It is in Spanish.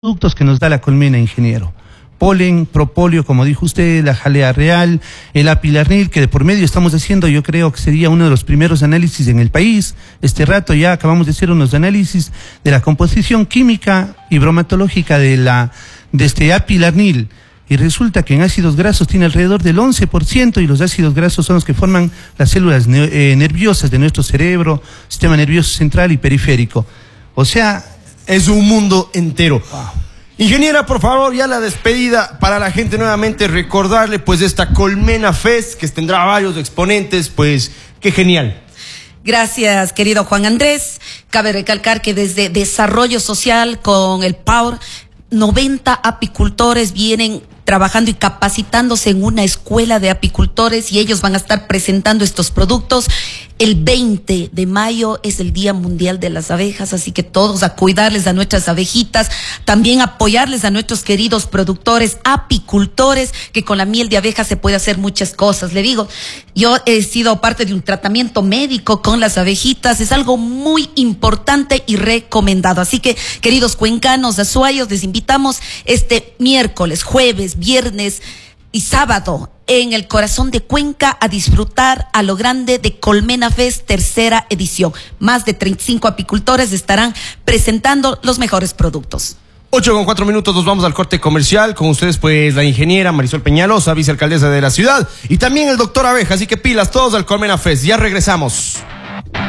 productos que nos da la colmena, ingeniero. Polen, propóleo, como dijo usted, la jalea real, el apilarnil, que de por medio estamos haciendo, yo creo que sería uno de los primeros análisis en el país. Este rato ya acabamos de hacer unos análisis de la composición química y bromatológica de este apilarnil. Y resulta que en ácidos grasos tiene alrededor del 11%, y los ácidos grasos son los que forman las células nerviosas de nuestro cerebro, sistema nervioso central y periférico. O sea, es un mundo entero. Wow. Ingeniera, por favor, ya la despedida para la gente, nuevamente recordarle pues esta Colmena Fest que tendrá varios exponentes, pues qué genial. Gracias, querido Juan Andrés. Cabe recalcar que desde Desarrollo Social con el PAUR, 90 apicultores vienen trabajando y capacitándose en una escuela de apicultores, y ellos van a estar presentando estos productos. El 20 de mayo es el Día Mundial de las Abejas, así que todos a cuidarles a nuestras abejitas, también apoyarles a nuestros queridos productores, apicultores, que con la miel de abeja se puede hacer muchas cosas. Le digo, yo he sido parte de un tratamiento médico con las abejitas, es algo muy importante y recomendado. Así que, queridos cuencanos, azuayos, les invitamos este miércoles, jueves, viernes y sábado en el corazón de Cuenca a disfrutar a lo grande de Colmena Fest tercera edición. Más de 35 apicultores estarán presentando los mejores productos. 8:04, nos vamos al corte comercial. Con ustedes pues la ingeniera Marisol Peñalosa, vicealcaldesa de la ciudad, y también el doctor Abeja, así que pilas todos al Colmena Fest. Ya regresamos.